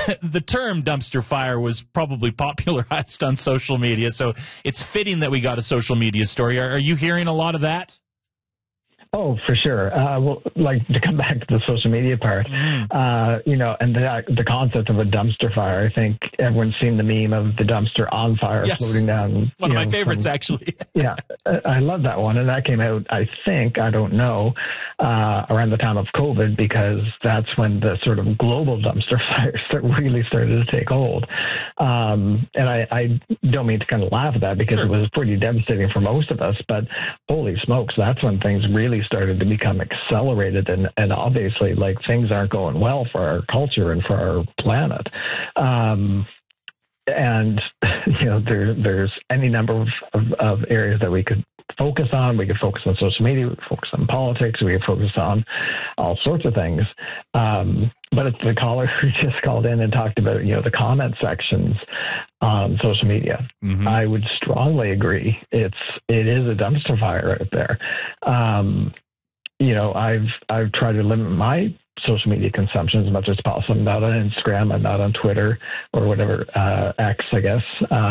the term dumpster fire was probably popularized on social media, so it's fitting that we got a social media story. Are you hearing a lot of that? Oh, for sure. Well, like to come back to the social media part, and the concept of a dumpster fire. I think everyone's seen the meme of the dumpster on fire floating down. One of my favorites, actually. Yeah, I love that one. And that came out, I don't know, around the time of COVID, because that's when the sort of global dumpster fires really started to take hold. And I don't mean to kind of laugh at that, because it was pretty devastating for most of us, but holy smokes, that's when things really started to become accelerated, and obviously, like, things aren't going well for our culture and for our planet. And there's any number of areas that we could focus on. We could focus on social media, we could focus on politics, we could focus on all sorts of things. But it's the caller who just called in and talked about, the comment sections on social media. Mm-hmm. I would strongly agree. It is a dumpster fire out there. I've tried to limit my social media consumption as much as possible. I'm not on Instagram. I'm not on Twitter or whatever, X, I guess.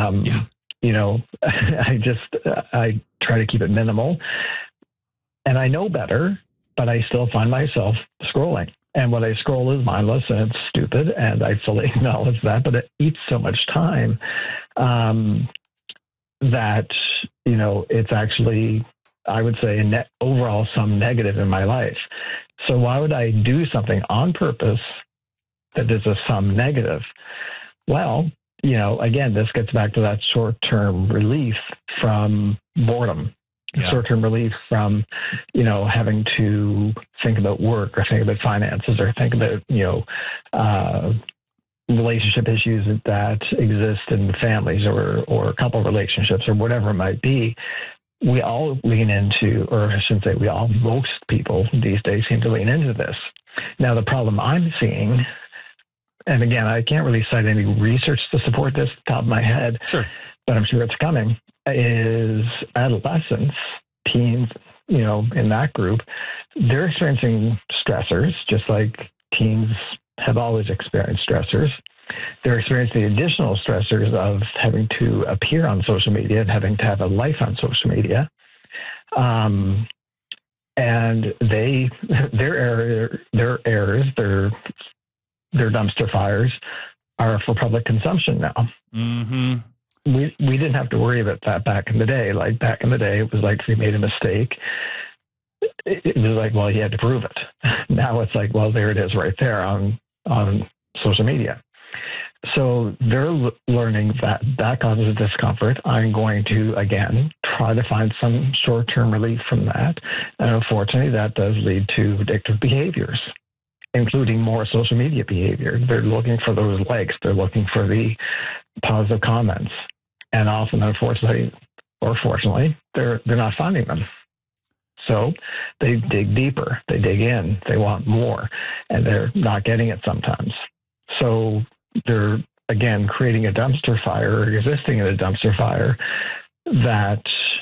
I try to keep it minimal, and I know better, but I still find myself scrolling. And what I scroll is mindless and it's stupid, and I fully acknowledge that, but it eats so much time that, it's actually, I would say, overall some negative in my life. So why would I do something on purpose that is a some negative? Well, again, this gets back to that short-term relief from boredom. Yeah. Short-term relief from, having to think about work or think about finances or think about, relationship issues that exist in families or couple relationships or whatever it might be. We all lean into, or I shouldn't say we all, most people these days seem to lean into this. Now, the problem I'm seeing, and again, I can't really cite any research to support this off the top of my head, but I'm sure it's coming, is adolescents, teens, in that group, they're experiencing stressors, just like teens have always experienced stressors. They're experiencing the additional stressors of having to appear on social media and having to have a life on social media. And their dumpster fires are for public consumption now. Mm-hmm. We didn't have to worry about that back in the day. Like, back in the day, it was like, if you made a mistake, it was like, well, you had to prove it. Now it's like, well, there it is right there on social media. So they're learning that causes discomfort. I'm going to, again, try to find some short-term relief from that. And unfortunately, that does lead to addictive behaviors, including more social media behavior. They're looking for those likes. They're looking for the positive comments. And often, unfortunately, or fortunately, they're not finding them. So they dig deeper. They dig in. They want more. And they're not getting it sometimes. So they're, again, creating a dumpster fire, or existing in a dumpster fire that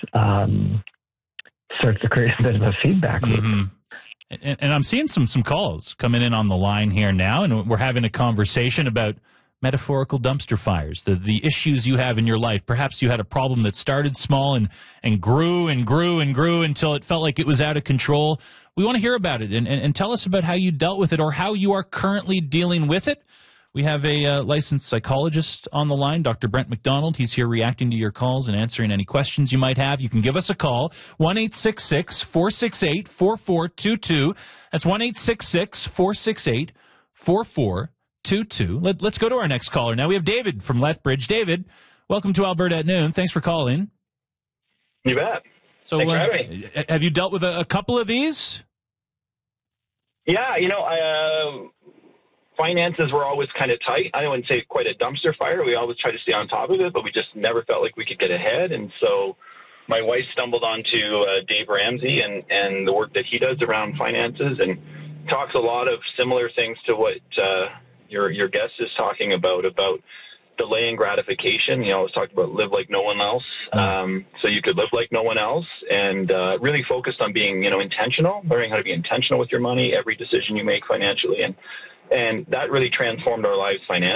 starts to create a bit of a feedback loop. Mm-hmm. And I'm seeing some calls coming in on the line here now, and we're having a conversation about metaphorical dumpster fires, the issues you have in your life. Perhaps you had a problem that started small and grew and grew and grew until it felt like it was out of control. We want to hear about it and tell us about how you dealt with it or how you are currently dealing with it. We have a licensed psychologist on the line, Dr. Brent McDonald. He's here reacting to your calls and answering any questions you might have. You can give us a call, 1-866-468-4422. That's 1-866-468-4422. Let's go to our next caller. Now we have David from Lethbridge. David, welcome to Alberta at Noon. Thanks for calling. You bet. So, Thanks for having me. Have you dealt with a couple of these? Yeah, finances were always kind of tight. I wouldn't say quite a dumpster fire. We always try to stay on top of it, but we just never felt like we could get ahead. And so my wife stumbled onto Dave Ramsey and the work that he does around finances, and talks a lot of similar things to what your guest is talking about delaying gratification. I was talking about live like no one else. So you could live like no one else, and really focused on being, intentional, learning how to be intentional with your money, every decision you make financially. And that really transformed our lives financially.